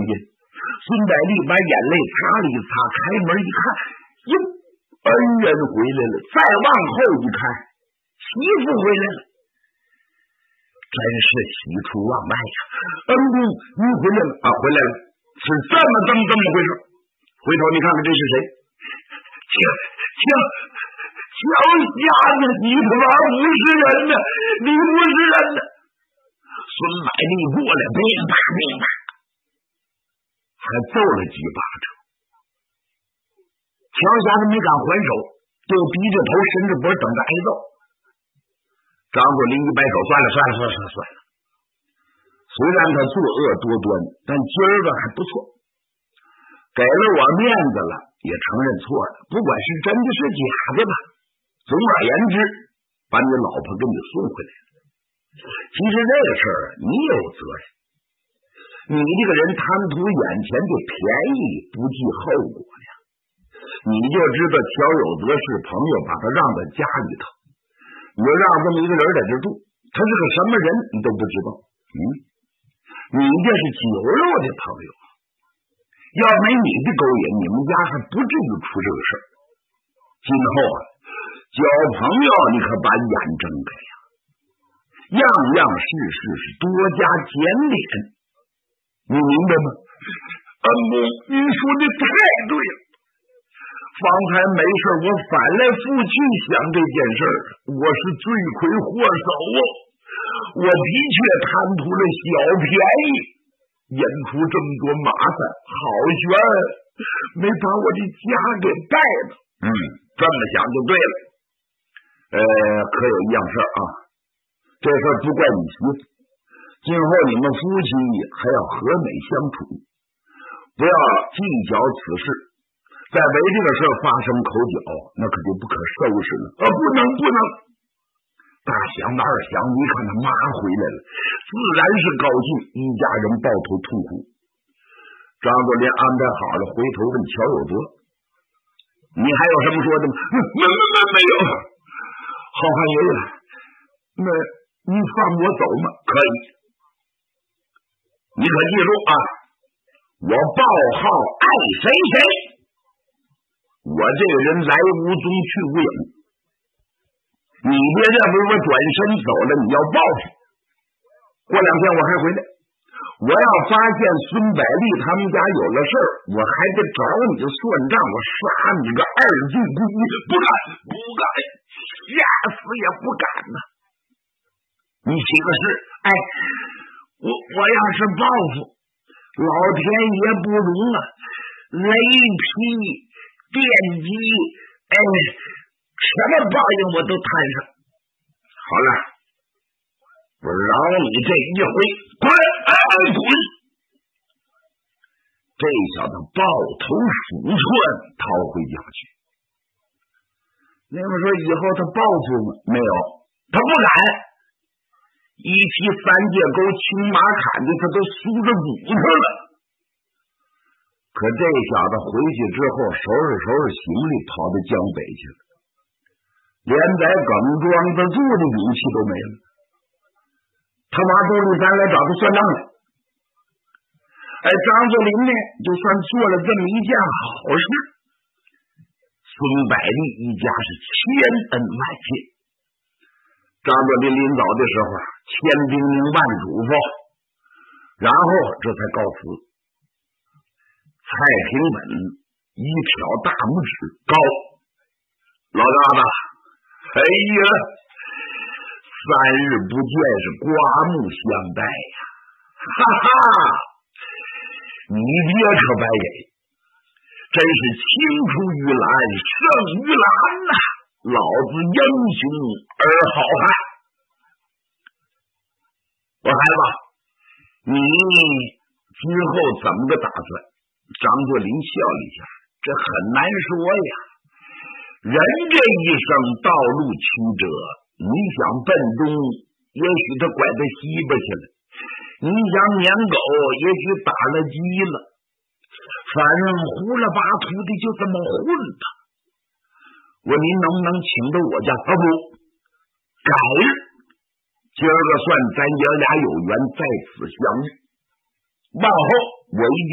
进。孙百丽把眼泪擦了一擦，开门一看，哟，恩人回来了。再往后一看，媳妇回来了。真是喜出望外呀！恩公，你回来了啊？回来了，是这么回事。回头你看看这是谁？小瞎子，你他妈不是人呢！你不是人呢！孙百丽过来，别吧，还揍了几巴掌。小瞎子没敢还手，就低着头，伸着脖等着挨揍。张作霖一摆手，算了。虽然他作恶多端，但今儿个还不错，给了我面子了，也承认错了。不管是真的是假的吧，总而言之，把你老婆给你送回来了。其实这个事儿你也有责任，你这个人贪图眼前的便宜，不计后果呀。你就知道乔有泽是朋友，把他让到家里头，你就让这么一个人在这住，他是个什么人你都不知道。你这是酒肉的朋友，要没你的勾引，你们家还不至于出这个事儿。今后啊，交朋友你可把眼睁开呀，样样事是多加检点，你明白吗？恩公，你说的太对了。方才没事我翻来覆去想这件事儿，我是罪魁祸首啊！我的确贪图了小便宜，引出这么多麻烦，好悬没把我的家给败了。这么想就对了。可有一样事啊，这事不怪你媳妇，今后你们夫妻还要和美相处，不要计较此事，再为这个事发生口角，那可就不可收拾了。不能。大祥二祥一看他妈回来了，自然是高兴，一家人抱头痛哭。张作霖安排好了，回头问乔有泽：“你还有什么说的吗？”没有。好汉爷爷，那你放我走吗？可以。你可记住啊，我报号爱谁谁。我这个人来无踪去无影，你别认为我转身走了你要报复。过2天我还回来，我要发现孙百丽他们家有了事儿，我还得找你算账，我杀你个二罪孤一！不敢，吓死也不敢呐！你起个誓，我要是报复，老天爷不容啊，雷劈电击，什么报应我都摊上。好了，我饶你这一回，滚！这小子抱头鼠窜逃回家去。那么说以后他报复吗？没有，他不敢。一提三界沟青马砍的他都酥着骨头了。可这小子回去之后收拾行李跑到江北去了，连在耿庄子住的勇气都没了。他妈杜立山来找他算账来。张作霖呢就算做了这么一件好事，孙百丽一家是千恩万谢。张作霖临走的时候千叮咛万嘱咐，然后这才告辞。蔡平本一挑大拇指高，老大子，3日不见是刮目相待呀！哈哈，你爹可白给，真是青出于蓝胜于蓝呐！老子英雄而好汉。我孩子，你今后怎么个打算？张作霖笑了一下，这很难说呀。人这一生道路曲折，你想奔东，也许他拐到西边去了；你想撵狗，也许打了鸡了。反正胡了八涂的就这么混吧。我您能不能请到我家？不，改日，今儿个算咱爷俩有缘在此相遇。往后我一定